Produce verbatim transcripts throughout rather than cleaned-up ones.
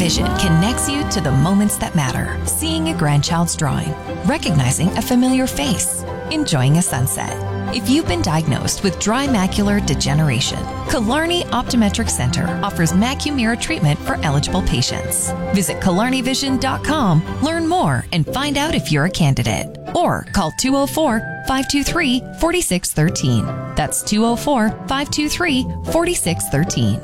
Vision connects you to the moments that matter. Seeing a grandchild's drawing, recognizing a familiar face, enjoying a sunset. If you've been diagnosed with dry macular degeneration, Killarney Optometric Center offers Macumira treatment for eligible patients. Visit killarney vision dot com, learn more, and find out if you're a candidate. Or call two oh four, five two three, four six one three. That's two oh four, five two three, four six one three.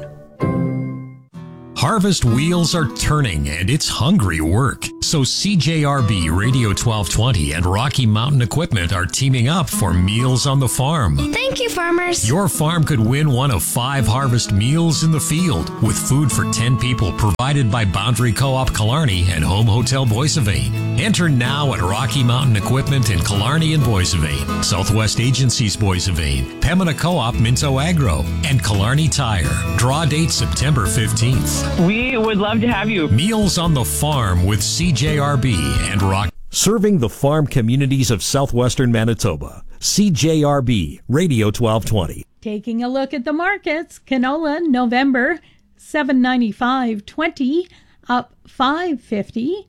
Harvest wheels are turning, and it's hungry work. So C J R B Radio twelve twenty and Rocky Mountain Equipment are teaming up for Meals on the Farm. Thank you, farmers. Your farm could win one of five Harvest Meals in the Field with food for ten people provided by Boundary Co-op Killarney and Home Hotel Boissevain. Enter now at Rocky Mountain Equipment in Killarney and Boissevain, Southwest Agencies Boissevain, Pembina Co-op Minto Agro, and Killarney Tire. Draw date September fifteenth. We would love to have you. Meals on the Farm with C J R B and Rock. Serving the farm communities of southwestern Manitoba. C J R B Radio twelve twenty. Taking a look at the markets, canola November seven ninety-five twenty, up five fifty.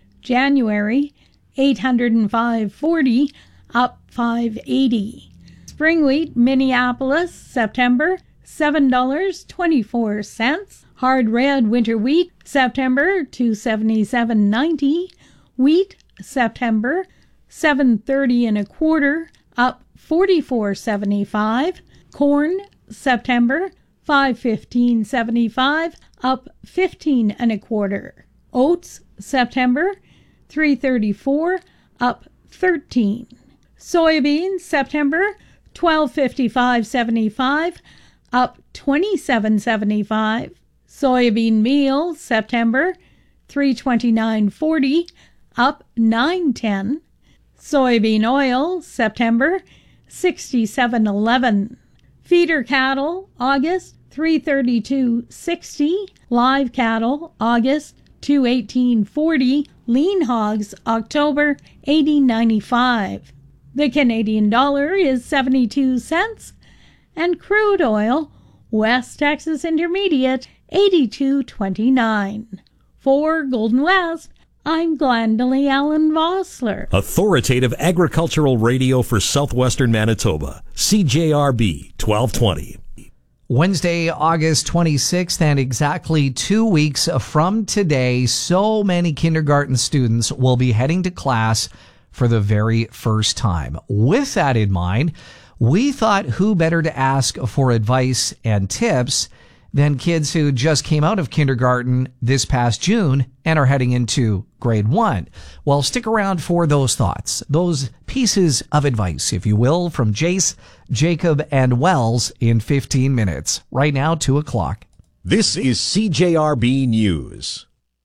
January eight oh five forty, up five eighty. Spring wheat Minneapolis September seven dollars and twenty-four cents. Hard red winter wheat September two seventy-seven ninety. Wheat September seven thirty and a quarter, up forty-four seventy-five. Corn September five fifteen seventy-five, up fifteen and a quarter. Oats September three thirty-four, up thirteen. Soybeans September twelve fifty-five seventy-five, up twenty-seven seventy-five. Soybean meal September three twenty-nine forty, up nine ten. Soybean oil September sixty-seven eleven. Feeder cattle August three thirty-two sixty. Live cattle August two eighteen forty. Lean hogs October eighty ninety-five. The Canadian dollar is seventy-two cents, and crude oil West Texas Intermediate eighty-two twenty-nine. For Golden West, I'm Glendalee Allen Vossler. Authoritative agricultural radio for southwestern Manitoba. C J R B twelve twenty. Wednesday, August twenty-sixth, and exactly two weeks from today, so many kindergarten students will be heading to class for the very first time. With that in mind, we thought who better to ask for advice and tips than kids who just came out of kindergarten this past June and are heading into grade one. Well, stick around for those thoughts, those pieces of advice, if you will, from Jace, Jacob, and Wells in fifteen minutes. Right now, two o'clock. This is C J R B News.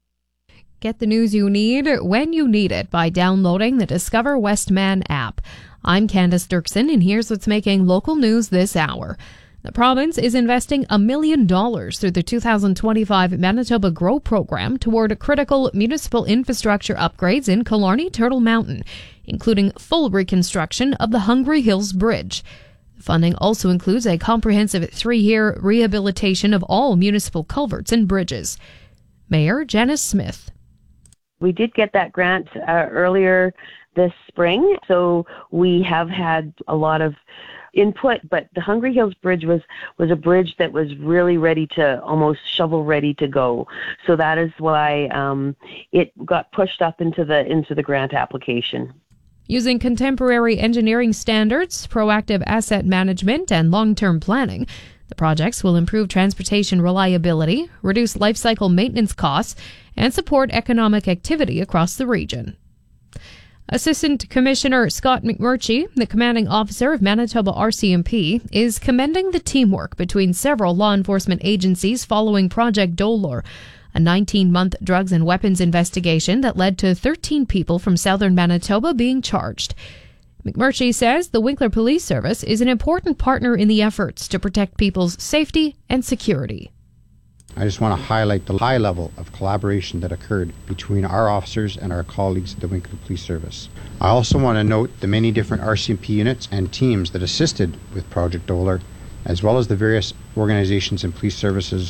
Get the news you need when you need it by downloading the Discover Westman app. I'm Candace Dirksen, and here's what's making local news this hour. The province is investing a million dollars through the two thousand twenty-five Manitoba Grow program toward critical municipal infrastructure upgrades in Killarney Turtle Mountain, including full reconstruction of the Hungry Hills Bridge. The funding also includes a comprehensive three-year rehabilitation of all municipal culverts and bridges. Mayor Janice Smith. We did get that grant uh, earlier this spring, so we have had a lot of input, but the Hungry Hills Bridge was, was a bridge that was really ready to, almost shovel ready to go. So that is why um, it got pushed up into the into the grant application. Using contemporary engineering standards, proactive asset management, and long-term planning, the projects will improve transportation reliability, reduce life cycle maintenance costs, and support economic activity across the region. Assistant Commissioner Scott McMurchie, the commanding officer of Manitoba R C M P, is commending the teamwork between several law enforcement agencies following Project Dolor, a nineteen-month drugs and weapons investigation that led to thirteen people from southern Manitoba being charged. McMurchie says the Winkler Police Service is an important partner in the efforts to protect people's safety and security. I just want to highlight the high level of collaboration that occurred between our officers and our colleagues at the Winkler Police Service. I also want to note the many different R C M P units and teams that assisted with Project Dolor, as well as the various organizations and police services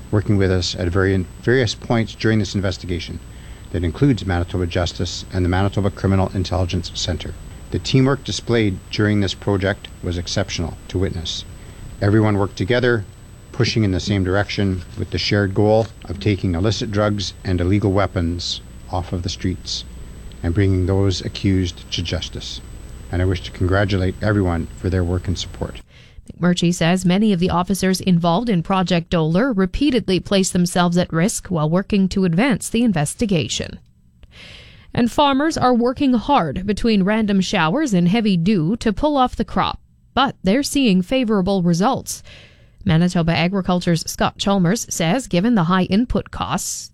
working with us at very, various points during this investigation that includes Manitoba Justice and the Manitoba Criminal Intelligence Centre. The teamwork displayed during this project was exceptional to witness. Everyone worked together, pushing in the same direction with the shared goal of taking illicit drugs and illegal weapons off of the streets and bringing those accused to justice. And I wish to congratulate everyone for their work and support. McMurtry says many of the officers involved in Project Doler repeatedly placed themselves at risk while working to advance the investigation. And farmers are working hard between random showers and heavy dew to pull off the crop, but they're seeing favorable results. Manitoba Agriculture's Scott Chalmers says given the high input costs,